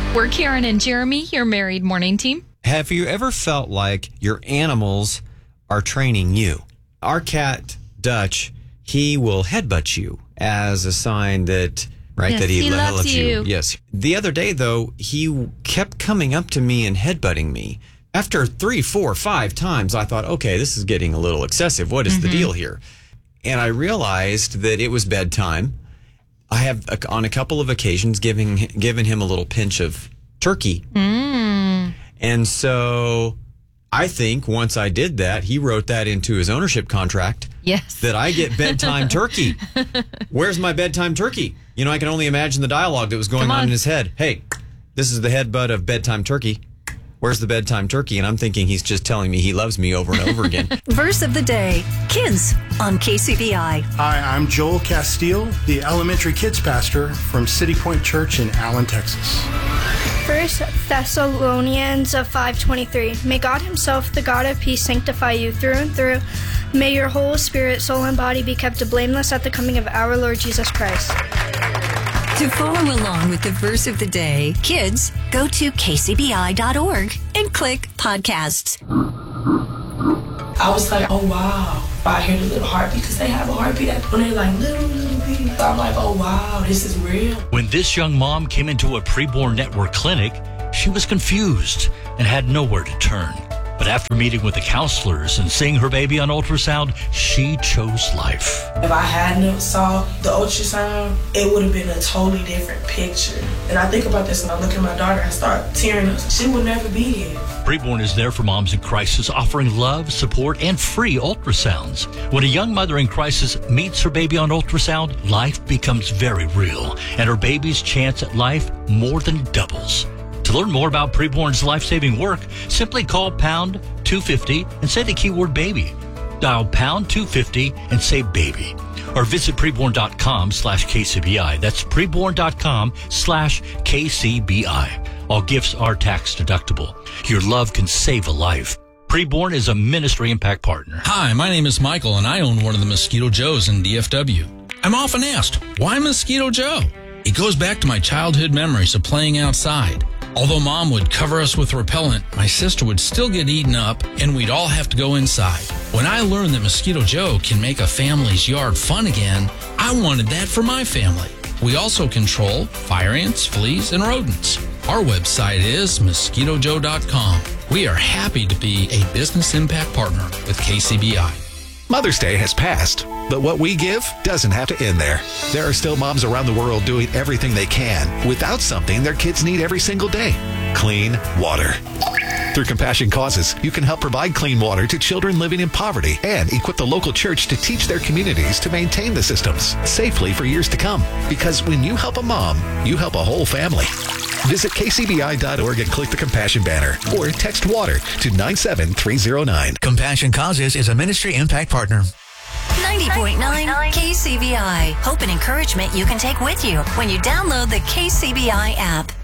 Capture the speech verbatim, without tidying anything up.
We're Karen and Jeremy, your married morning team. Have you ever felt like your animals are training you? Our cat, Dutch, he will headbutt you as a sign that, right, Yes, that he, he loves loves you. you. Yes. The other day, though, he kept coming up to me and headbutting me. After three, four, five times, I thought, okay, this is getting a little excessive. What is mm-hmm. the deal here? And I realized that it was bedtime. I have, on a couple of occasions, giving given him a little pinch of turkey. Mm. And so I think once I did that, he wrote that into his ownership contract. Yes. That I get bedtime turkey. Where's my bedtime turkey? You know, I can only imagine the dialogue that was going on. on in his head. Hey, this is the headbutt of bedtime turkey. Where's the bedtime turkey? And I'm thinking he's just telling me he loves me over and over again. Verse of the day, kids on K C B I. Hi, I'm Joel Castile, the elementary kids pastor from City Point Church in Allen, Texas. First Thessalonians five twenty-three. May God himself, the God of peace, sanctify you through and through. May your whole spirit, soul, and body be kept blameless at the coming of our Lord Jesus Christ. To follow along with the verse of the day, kids, go to k c b i dot org and click podcasts. I was like, oh, wow. I hear the little heartbeat because they have a heartbeat when they're like little, little baby. I'm like, oh, wow, this is real. When this young mom came into a preborn network clinic, she was confused and had nowhere to turn. But after meeting with the counselors and seeing her baby on ultrasound, she chose life. If I hadn't saw the ultrasound, it would have been a totally different picture. And I think about this and I look at my daughter, I start tearing up. She would never be here. Preborn is there for moms in crisis, offering love, support, and free ultrasounds. When a young mother in crisis meets her baby on ultrasound, life becomes very real, and her baby's chance at life more than doubles. To learn more about Preborn's life-saving work, simply call pound two fifty and say the keyword baby. Dial pound two fifty and say baby. Or visit preborn.com slash KCBI. That's preborn.com slash KCBI. All gifts are tax deductible. Your love can save a life. Preborn is a ministry impact partner. Hi, my name is Michael, and I own one of the Mosquito Joes in D F W. I'm often asked, why Mosquito Joe? It goes back to my childhood memories of playing outside. Although Mom would cover us with repellent, my sister would still get eaten up, and we'd all have to go inside. When I learned that Mosquito Joe can make a family's yard fun again, I wanted that for my family. We also control fire ants, fleas, and rodents. Our website is mosquito joe dot com. We are happy to be a business impact partner with K C B I. Mother's Day has passed, but what we give doesn't have to end there. There are still moms around the world doing everything they can without something their kids need every single day: clean water. Through Compassion Causes, you can help provide clean water to children living in poverty and equip the local church to teach their communities to maintain the systems safely for years to come. Because when you help a mom, you help a whole family. Visit k c b i dot org and click the Compassion banner or text WATER to nine seven three zero nine. Compassion Causes is a ministry impact partner. ninety point nine K C B I. Hope and encouragement you can take with you when you download the K C B I app.